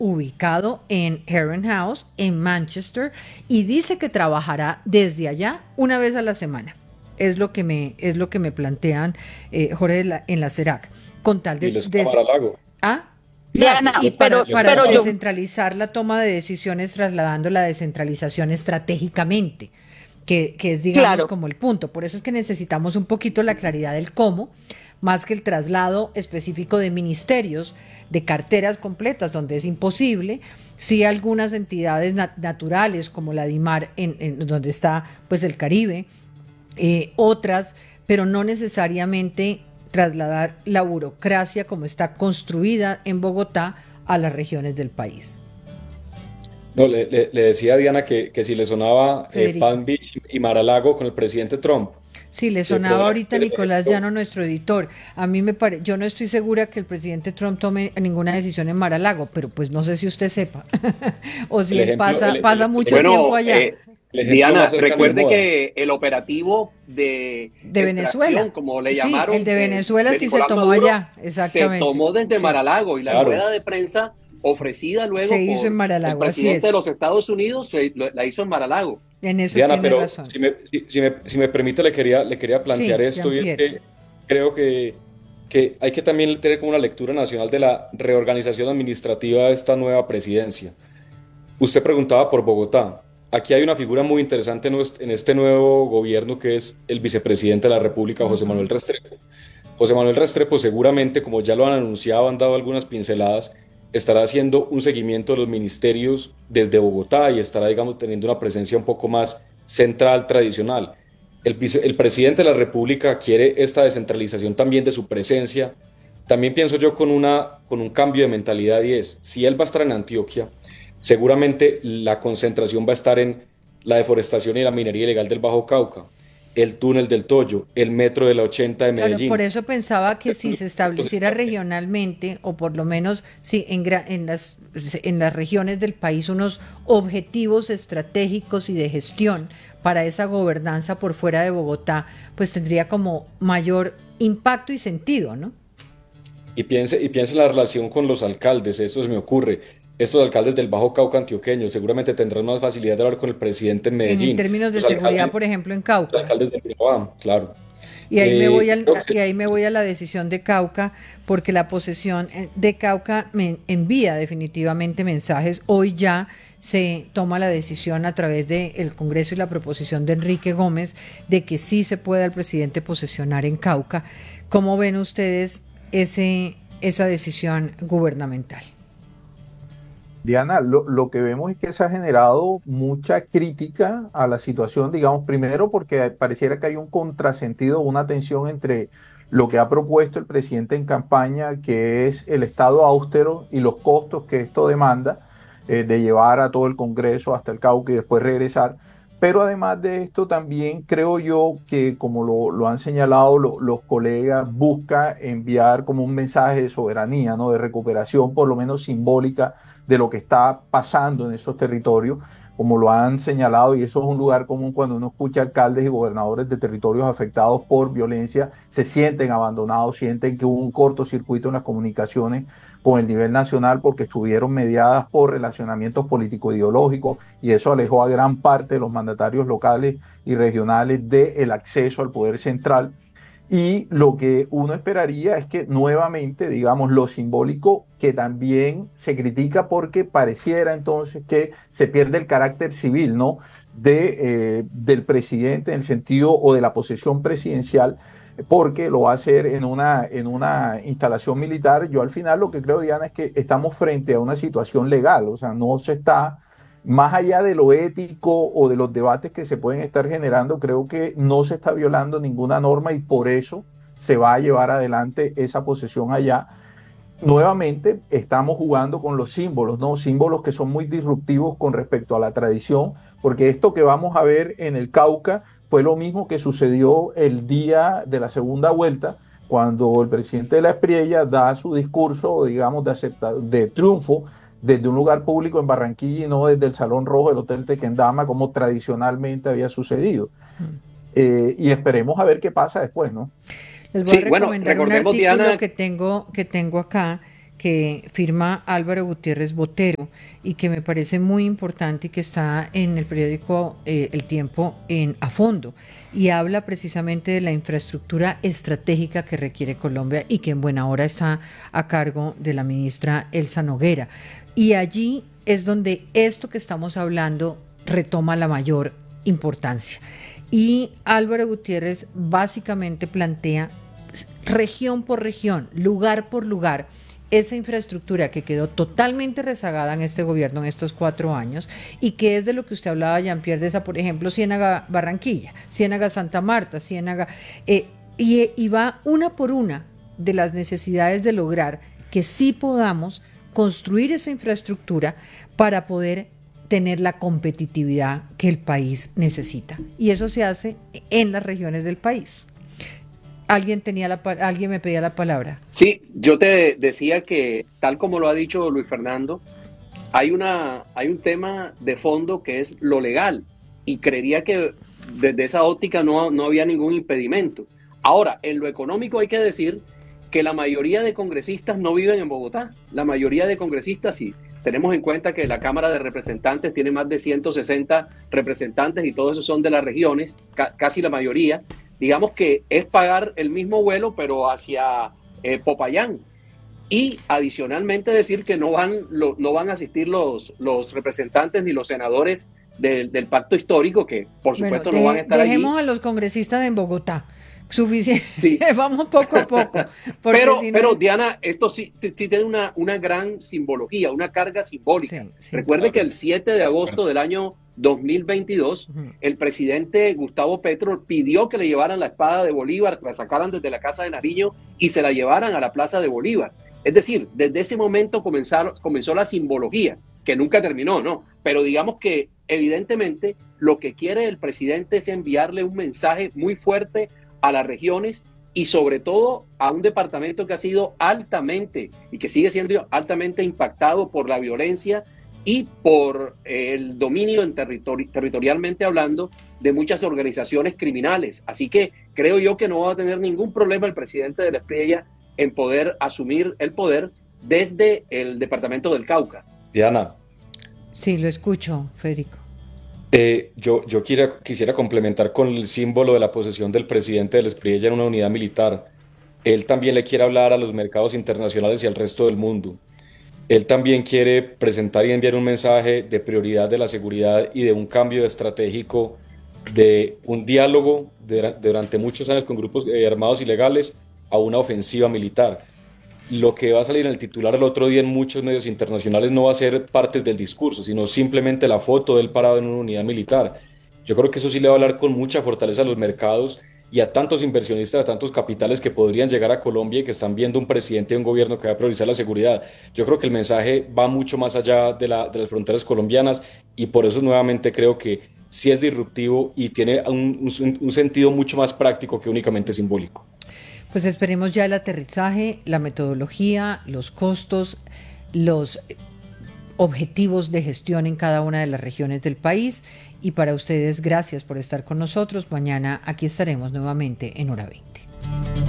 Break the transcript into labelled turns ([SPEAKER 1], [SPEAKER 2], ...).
[SPEAKER 1] ubicado en Heron House, en Manchester, y dice que trabajará desde allá una vez a la semana. Es lo que me plantean, Jorge, en la CERAC, con tal
[SPEAKER 2] Y
[SPEAKER 1] de,
[SPEAKER 2] les para Mar-a-Lago.
[SPEAKER 1] ah, claro,
[SPEAKER 3] Diana,
[SPEAKER 1] y
[SPEAKER 3] pero,
[SPEAKER 1] para
[SPEAKER 3] pero yo,
[SPEAKER 1] descentralizar la toma de decisiones, trasladando la descentralización estratégicamente, que es, digamos,
[SPEAKER 3] claro,
[SPEAKER 1] como el punto. Por eso es que necesitamos un poquito la claridad del cómo, más que el traslado específico de ministerios, de carteras completas, donde es imposible. Sí, algunas entidades naturales, como la DIMAR, donde está pues el Caribe, otras, pero no necesariamente trasladar la burocracia como está construida en Bogotá a las regiones del país.
[SPEAKER 2] No, le decía a Diana que si le sonaba
[SPEAKER 1] Federico.
[SPEAKER 2] Palm Beach y Mar-a-Lago con el presidente Trump,
[SPEAKER 1] Sí, le
[SPEAKER 2] que de
[SPEAKER 1] sonaba
[SPEAKER 2] pronto
[SPEAKER 1] ahorita Nicolás Llano, nuestro editor. A mí yo no estoy segura que el presidente Trump tome ninguna decisión en Mar-a-Lago, pero pues no sé si usted sepa, o si
[SPEAKER 2] el
[SPEAKER 1] él
[SPEAKER 2] ejemplo,
[SPEAKER 1] pasa mucho tiempo
[SPEAKER 4] Bueno,
[SPEAKER 1] allá.
[SPEAKER 2] el ejemplo
[SPEAKER 4] Diana,
[SPEAKER 2] más cercano es
[SPEAKER 4] recuerde
[SPEAKER 2] Moda.
[SPEAKER 4] que el operativo de
[SPEAKER 1] De
[SPEAKER 4] extracción,
[SPEAKER 1] Venezuela.
[SPEAKER 4] como le
[SPEAKER 1] Sí, el
[SPEAKER 4] llamaron,
[SPEAKER 1] de Venezuela
[SPEAKER 4] de
[SPEAKER 1] sí se
[SPEAKER 4] Nicolás
[SPEAKER 1] tomó
[SPEAKER 4] Maduro,
[SPEAKER 1] allá,
[SPEAKER 4] se
[SPEAKER 1] exactamente.
[SPEAKER 4] tomó desde
[SPEAKER 1] Sí,
[SPEAKER 4] Mar-a-Lago y la
[SPEAKER 1] sí,
[SPEAKER 4] rueda
[SPEAKER 2] Claro.
[SPEAKER 4] de prensa ofrecida
[SPEAKER 1] se
[SPEAKER 4] luego
[SPEAKER 1] hizo en
[SPEAKER 4] por el
[SPEAKER 1] Mar-a-Lago, así
[SPEAKER 4] presidente de
[SPEAKER 1] es.
[SPEAKER 4] los Estados Unidos la hizo en Mar-a-Lago.
[SPEAKER 1] En eso
[SPEAKER 2] Diana,
[SPEAKER 1] tiene
[SPEAKER 2] pero
[SPEAKER 1] razón.
[SPEAKER 2] si me permite, le quería plantear
[SPEAKER 1] Sí,
[SPEAKER 2] esto, y es
[SPEAKER 1] Jean-Pierre.
[SPEAKER 2] que creo que hay que también tener como una lectura nacional de la reorganización administrativa de esta nueva presidencia. Usted preguntaba por Bogotá. Aquí hay una figura muy interesante en este nuevo gobierno, que es el vicepresidente de la República, José
[SPEAKER 1] Ujú.
[SPEAKER 2] Manuel Restrepo. José Manuel Restrepo seguramente, como ya lo han anunciado, han dado algunas pinceladas, estará haciendo un seguimiento de los ministerios desde Bogotá y estará, digamos, teniendo una presencia un poco más central, tradicional. El presidente de la República quiere esta descentralización también de su presencia. También pienso yo con un cambio de mentalidad, y es, si él va a estar en Antioquia, seguramente la concentración va a estar en la deforestación y la minería ilegal del Bajo Cauca, el túnel del Toyo, el metro de la 80 de
[SPEAKER 1] Claro, por
[SPEAKER 2] Medellín.
[SPEAKER 1] eso pensaba que si se estableciera regionalmente, o por lo menos si en las regiones del país, unos objetivos estratégicos y de gestión para esa gobernanza por fuera de Bogotá, pues tendría como mayor impacto y sentido, ¿no?
[SPEAKER 2] Y piense en la relación con los alcaldes, eso se me ocurre. Estos alcaldes del Bajo Cauca antioqueño seguramente tendrán más facilidad de hablar con el presidente en
[SPEAKER 1] En
[SPEAKER 2] Medellín.
[SPEAKER 1] términos de
[SPEAKER 2] Los
[SPEAKER 1] seguridad,
[SPEAKER 2] alcaldes,
[SPEAKER 1] por ejemplo, en
[SPEAKER 2] los
[SPEAKER 1] Cauca.
[SPEAKER 2] alcaldes de Urabá, claro.
[SPEAKER 1] Y ahí me voy
[SPEAKER 2] Creo
[SPEAKER 1] y
[SPEAKER 2] que
[SPEAKER 1] ahí me voy a la decisión de Cauca, porque la posesión de Cauca me envía definitivamente mensajes. Hoy ya se toma la decisión a través del Congreso y la proposición de Enrique Gómez de que sí se pueda el presidente posesionar en Cauca. ¿Cómo ven ustedes esa decisión gubernamental?
[SPEAKER 5] Diana, lo que vemos es que se ha generado mucha crítica a la situación, digamos, primero porque pareciera que hay un contrasentido, una tensión entre lo que ha propuesto el presidente en campaña, que es el Estado austero y los costos que esto demanda, de llevar a todo el Congreso hasta el Cauca y después regresar. Pero además de esto, también creo yo que, como lo han señalado los colegas, busca enviar como un mensaje de soberanía, ¿no? De recuperación, por lo menos simbólica, de lo que está pasando en esos territorios, como lo han señalado, y eso es un lugar común cuando uno escucha alcaldes y gobernadores de territorios afectados por violencia, se sienten abandonados, sienten que hubo un cortocircuito en las comunicaciones con el nivel nacional porque estuvieron mediadas por relacionamientos político-ideológicos, y eso alejó a gran parte de los mandatarios locales y regionales del acceso al poder central. Y lo que uno esperaría es que nuevamente, digamos, lo simbólico, que también se critica porque pareciera entonces que se pierde el carácter civil, ¿no? Del presidente en el sentido o de la posesión presidencial, porque lo va a hacer en una instalación militar. Yo al final lo que creo, Diana, es que estamos frente a una situación legal, o sea, no se está más allá de lo ético o de los debates que se pueden estar generando, creo que no se está violando ninguna norma y por eso se va a llevar adelante esa posesión allá. Nuevamente estamos jugando con los símbolos, ¿no? Símbolos que son muy disruptivos con respecto a la tradición, porque esto que vamos a ver en el Cauca fue lo mismo que sucedió el día de la segunda vuelta, cuando el presidente de la Espriella da su discurso, digamos, de triunfo desde un lugar público en Barranquilla y no desde el Salón Rojo del Hotel Tequendama, como tradicionalmente había sucedido. Y esperemos a ver qué pasa después, ¿no?
[SPEAKER 1] Les voy a
[SPEAKER 4] Sí, bueno,
[SPEAKER 1] recomendar un
[SPEAKER 4] recordemos,
[SPEAKER 1] artículo
[SPEAKER 4] Diana,
[SPEAKER 1] que tengo acá, que firma Álvaro Gutiérrez Botero y que me parece muy importante y que está en el periódico El Tiempo a fondo, y habla precisamente de la infraestructura estratégica que requiere Colombia y que en buena hora está a cargo de la ministra Elsa Noguera. Y allí es donde esto que estamos hablando retoma la mayor importancia. Y Álvaro Gutiérrez básicamente plantea región por región, lugar por lugar, esa infraestructura que quedó totalmente rezagada en este gobierno en estos 4 años y que es de lo que usted hablaba, Jean-Pierre, de esa, por ejemplo, Ciénaga Barranquilla, Ciénaga Santa Marta, Ciénaga, y va una por una de las necesidades de lograr que sí podamos construir esa infraestructura para poder tener la competitividad que el país necesita. Y eso se hace en las regiones del país. Alguien me pedía la palabra.
[SPEAKER 4] Sí, yo te decía que, tal como lo ha dicho Luis Fernando, hay un tema de fondo que es lo legal, y creería que desde esa óptica no había ningún impedimento. Ahora, en lo económico hay que decir que la mayoría de congresistas no viven en Bogotá. La mayoría de congresistas, sí. Tenemos en cuenta que la Cámara de Representantes tiene más de 160 representantes y todos esos son de las regiones, casi la mayoría. Digamos que es pagar el mismo vuelo, pero hacia Popayán. Y adicionalmente decir que no van a asistir los representantes ni los senadores del pacto histórico, que por supuesto no van a estar allí.
[SPEAKER 1] Dejemos a los congresistas en Bogotá. Suficiente. Sí. Vamos poco a poco.
[SPEAKER 4] Pero Diana, esto sí tiene una gran simbología, una carga simbólica. Sí, recuerde que el 7 de agosto del año 2022, el presidente Gustavo Petro pidió que le llevaran la espada de Bolívar, que la sacaran desde la Casa de Nariño y se la llevaran a la Plaza de Bolívar. Es decir, desde ese momento comenzó la simbología, que nunca terminó, ¿no? Pero digamos que evidentemente lo que quiere el presidente es enviarle un mensaje muy fuerte a las regiones y sobre todo a un departamento que ha sido altamente y que sigue siendo altamente impactado por la violencia y por el dominio territorialmente hablando de muchas organizaciones criminales. Así que creo yo que no va a tener ningún problema el presidente de la Espriella en poder asumir el poder desde el departamento del Cauca.
[SPEAKER 2] Diana.
[SPEAKER 1] Sí, lo escucho, Federico.
[SPEAKER 2] Yo quisiera complementar con el símbolo de la posesión del presidente de la Espriella en una unidad militar. Él también le quiere hablar a los mercados internacionales y al resto del mundo. Él también quiere presentar y enviar un mensaje de prioridad de la seguridad y de un cambio estratégico, de un diálogo durante muchos años con grupos armados ilegales a una ofensiva militar. Lo que va a salir en el titular el otro día en muchos medios internacionales no va a ser partes del discurso, sino simplemente la foto de él parado en una unidad militar. Yo creo que eso sí le va a hablar con mucha fortaleza a los mercados y a tantos inversionistas, a tantos capitales que podrían llegar a Colombia y que están viendo un presidente y un gobierno que va a priorizar la seguridad. Yo creo que el mensaje va mucho más allá de las fronteras colombianas y por eso nuevamente creo que sí es disruptivo y tiene un sentido mucho más práctico que únicamente simbólico.
[SPEAKER 1] Pues esperemos ya el aterrizaje, la metodología, los costos, los objetivos de gestión en cada una de las regiones del país. Y para ustedes, gracias por estar con nosotros. Mañana aquí estaremos nuevamente en Hora 20.